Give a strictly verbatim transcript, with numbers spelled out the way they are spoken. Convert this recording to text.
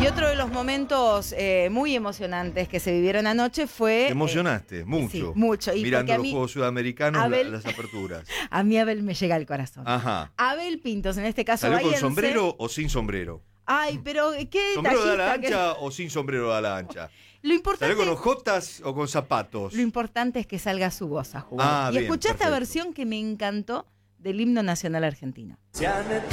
Y otro de los momentos eh, muy emocionantes que se vivieron anoche fue... Te emocionaste, eh, mucho. Sí, mucho. Y mirando a los mí, Juegos Sudamericanos, Abel, la, las aperturas. A mí Abel me llega al corazón. Ajá. Abel Pintos, en este caso ¿Salió con bahiense. sombrero o sin sombrero? Ay, pero qué ¿Sombrero de ala detallista ancha que... o sin sombrero de ala ancha? Lo importante... ¿Salió con ojotas o con zapatos? Lo importante es que salga su voz a jugar. Ah, y bien, escuché esta perfecto. versión que me encantó del himno nacional argentino.